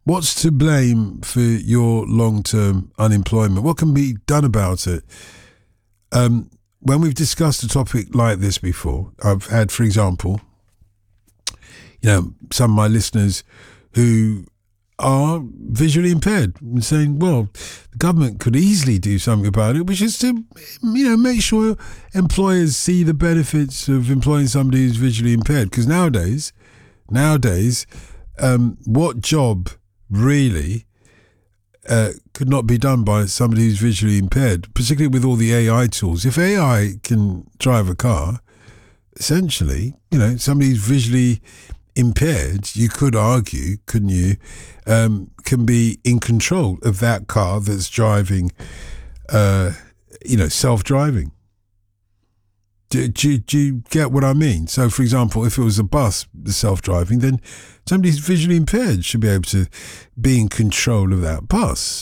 What's to blame for your long-term unemployment? What can be done about it? When we've discussed a topic like this before, I've had, for example, some of my listeners who are visually impaired and saying, well, the government could easily do something about it, which is to, make sure employers see the benefits of employing somebody who's visually impaired. Because nowadays, what job really could not be done by somebody who's visually impaired, particularly with all the AI tools? If AI can drive a car, essentially, somebody who's visually impaired, you could argue, couldn't you, can be in control of that car that's driving, self-driving. Do you get what I mean? So, for example, if it was a bus, the self-driving, then somebody who's visually impaired should be able to be in control of that bus.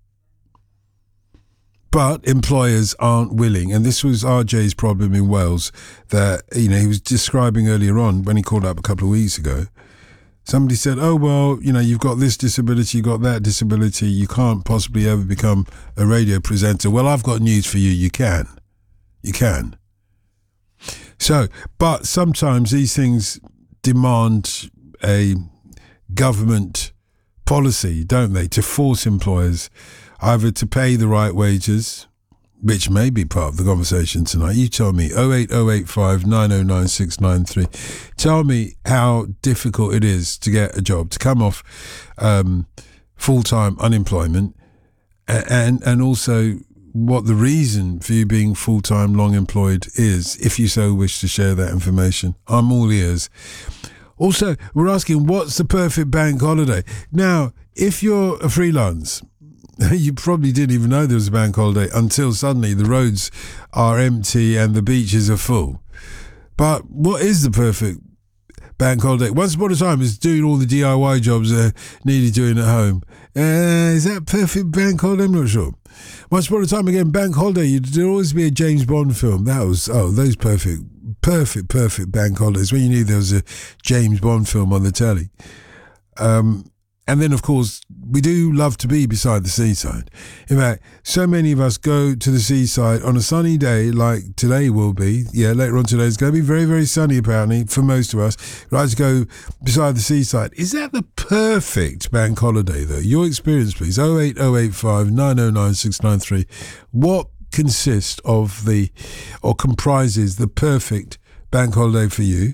But employers aren't willing, and this was RJ's problem in Wales that, he was describing earlier on when he called up a couple of weeks ago. Somebody said, oh, well, you've got this disability, you've got that disability, you can't possibly ever become a radio presenter. Well, I've got news for you, you can. You can. So, but sometimes these things demand a government policy, don't they, to force employers either to pay the right wages, which may be part of the conversation tonight. You tell me, 08085 909 693. Tell me how difficult it is to get a job, to come off full-time unemployment, and also what the reason for you being full-time long employed is, if you so wish to share that information. I'm all ears. Also, we're asking, what's the perfect bank holiday? Now, if you're a freelance, you probably didn't even know there was a bank holiday until suddenly the roads are empty and the beaches are full. But what is the perfect bank holiday? Once upon a time, it's doing all the DIY jobs needed doing at home. Is that perfect bank holiday? I'm not sure. Once upon a time, again, bank holiday, there'd always be a James Bond film. That was, those perfect bank holidays, when you knew there was a James Bond film on the telly. And then, of course, we do love to be beside the seaside. In fact, so many of us go to the seaside on a sunny day like today will be. Yeah, later on today, it's going to be very, very sunny, apparently, for most of us. We like to go beside the seaside. Is that the perfect bank holiday, though? Your experience, please. 08085 909 693. What consists of comprises the perfect bank holiday for you?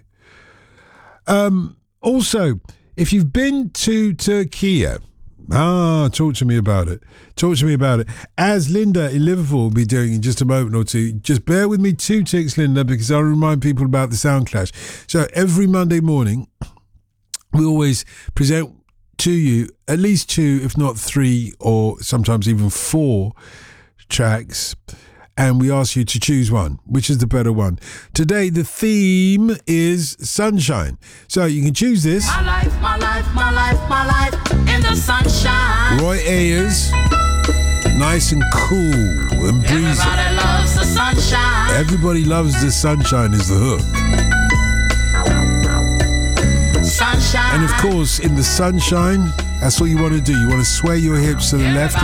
Also, if you've been to Turkey, talk to me about it. As Linda in Liverpool will be doing in just a moment or two. Just bear with me 2 ticks, Linda, because I'll remind people about the sound clash. So every Monday morning, we always present to you at least 2, if not 3, or sometimes even 4 tracks, and we ask you to choose one. Which is the better one? Today, the theme is sunshine. So you can choose this. My life in the sunshine. Roy Ayers, nice and cool and breezy. Everybody loves the sunshine. Everybody loves the sunshine is the hook. Sunshine. And of course, in the sunshine, that's what you want to do. You want to sway your hips to the left